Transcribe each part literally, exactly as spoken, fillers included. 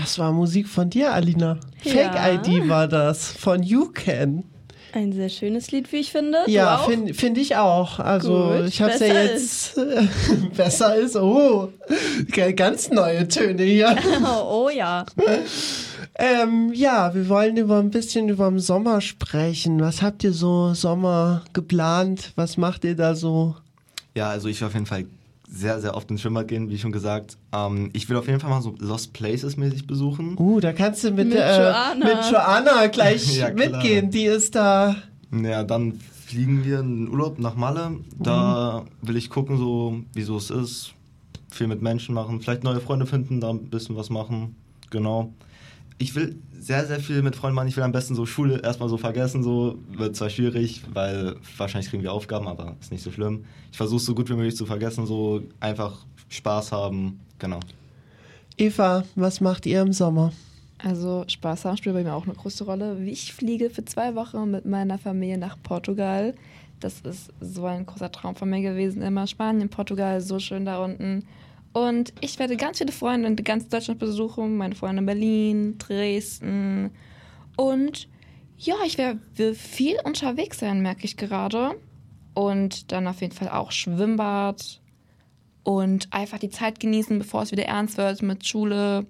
Das war Musik von dir, Alina. Ja. Fake-I D war das, von You Can. Ein sehr schönes Lied, wie ich finde. Ja, finde find ich auch. Also Gut, ich habe es ja besser jetzt besser ist. Oh, ganz neue Töne hier. Oh, oh ja. ähm, ja, wir wollen über ein bisschen über den Sommer sprechen. Was habt ihr so Sommer geplant? Was macht ihr da so? Ja, also ich will auf jeden Fall sehr, sehr oft ins Schwimmbad gehen, wie schon gesagt. Ähm, ich will auf jeden Fall mal so Lost Places mäßig besuchen. Uh, da kannst du mit, Mit äh, Joanna. mit Joanna gleich Ja, klar. mitgehen. Die ist da. Ja, dann fliegen wir in den Urlaub nach Malle. Da will ich gucken, so wie so es ist. Viel mit Menschen machen, vielleicht neue Freunde finden, da ein bisschen was machen. Genau. Ich will sehr, sehr viel mit Freunden machen. Ich will am besten so Schule erstmal so vergessen. So wird zwar schwierig, weil wahrscheinlich kriegen wir Aufgaben, aber ist nicht so schlimm. Ich versuche es so gut wie möglich zu vergessen, so einfach Spaß haben. Genau. Eva, was macht ihr im Sommer? Also Spaß haben spielt bei mir auch eine große Rolle. Ich fliege für zwei Wochen mit meiner Familie nach Portugal. Das ist so ein großer Traum von mir gewesen. Immer Spanien, Portugal, so schön da unten. Und ich werde ganz viele Freunde in ganz Deutschland besuchen. Meine Freunde in Berlin, Dresden. Und ja, ich werde viel unterwegs sein, merke ich gerade. Und dann auf jeden Fall auch Schwimmbad. Und einfach die Zeit genießen, bevor es wieder ernst wird mit Schule.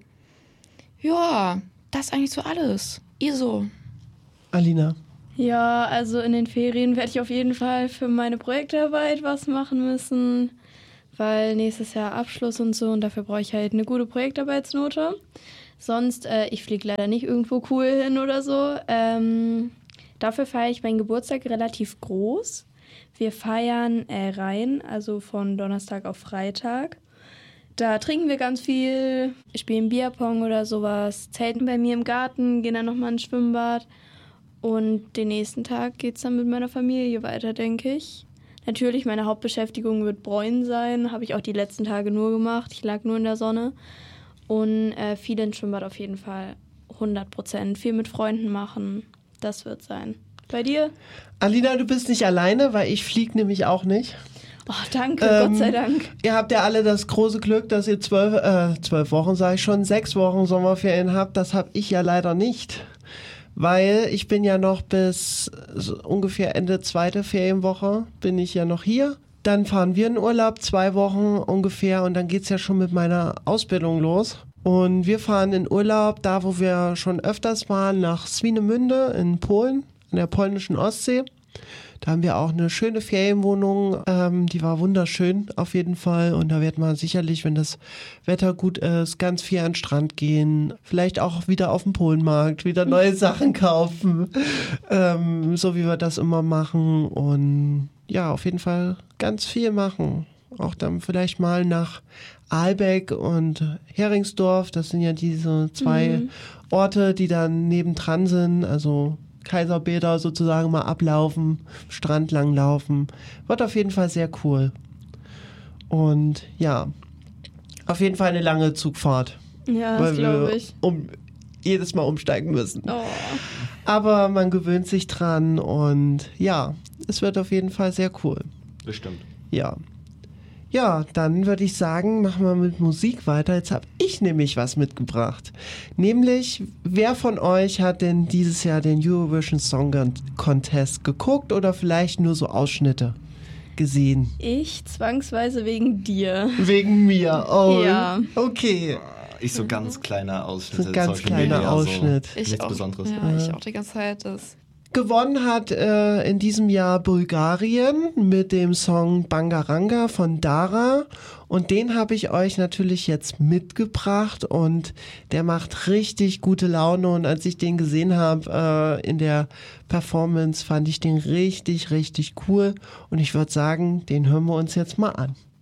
Ja, das ist eigentlich so alles. Ihr so? Alina. Ja, also in den Ferien werde ich auf jeden Fall für meine Projektarbeit was machen müssen, weil nächstes Jahr Abschluss und so und dafür brauche ich halt eine gute Projektarbeitsnote. Sonst, äh, ich fliege leider nicht irgendwo cool hin oder so. Ähm, dafür feiere ich meinen Geburtstag relativ groß. Wir feiern äh, rein, also von Donnerstag auf Freitag. Da trinken wir ganz viel, spielen Bierpong oder sowas, zelten bei mir im Garten, gehen dann nochmal ins Schwimmbad. Und den nächsten Tag geht's dann mit meiner Familie weiter, denke ich. Natürlich, meine Hauptbeschäftigung wird Bräunen sein. Habe ich auch die letzten Tage nur gemacht. Ich lag nur in der Sonne. Und äh, viel ins Schwimmbad auf jeden Fall. hundert Prozent. Viel mit Freunden machen. Das wird sein. Bei dir? Alina, du bist nicht alleine, weil ich fliege nämlich auch nicht. Oh, danke, Ähm, Gott sei Dank. Ihr habt ja alle das große Glück, dass ihr zwölf, äh, zwölf Wochen, sage ich schon, sechs Wochen Sommerferien habt. Das habe ich ja leider nicht. Weil ich bin ja noch bis so ungefähr Ende zweite Ferienwoche bin ich ja noch hier. Dann fahren wir in Urlaub, zwei Wochen ungefähr und dann geht's ja schon mit meiner Ausbildung los. Und wir fahren in Urlaub, da wo wir schon öfters waren, nach Swinemünde in Polen, an der polnischen Ostsee. Da haben wir auch eine schöne Ferienwohnung, ähm, die war wunderschön auf jeden Fall und da wird man sicherlich, wenn das Wetter gut ist, ganz viel an den Strand gehen, vielleicht auch wieder auf dem Polenmarkt, wieder neue Sachen kaufen, ähm, so wie wir das immer machen und ja, auf jeden Fall ganz viel machen. Auch dann vielleicht mal nach Aalbeck und Heringsdorf, das sind ja diese zwei Mhm. Orte, die dann nebendran sind, also Kaiserbäder sozusagen mal ablaufen, Strand langlaufen. Wird auf jeden Fall sehr cool. Und ja, auf jeden Fall eine lange Zugfahrt. Ja, das weil glaube wir ich. um, jedes Mal umsteigen müssen. Oh. Aber man gewöhnt sich dran und ja, es wird auf jeden Fall sehr cool. Bestimmt. Ja. Ja, dann würde ich sagen, machen wir mit Musik weiter. Jetzt habe ich nämlich was mitgebracht. Nämlich, wer von euch hat denn dieses Jahr den Eurovision Song Contest geguckt oder vielleicht nur so Ausschnitte gesehen? Ich zwangsweise wegen dir. Wegen mir. Oh, Ja. okay. Ich so ganz kleiner Ausschnitt. So ein ganz Social kleiner Media, Ausschnitt. So nichts auch, Besonderes. Ja, ich auch die ganze Zeit. Das Gewonnen hat äh, in diesem Jahr Bulgarien mit dem Song Bangaranga von Dara und den habe ich euch natürlich jetzt mitgebracht und der macht richtig gute Laune und als ich den gesehen habe äh, in der Performance fand ich den richtig, richtig cool und ich würde sagen, den hören wir uns jetzt mal an.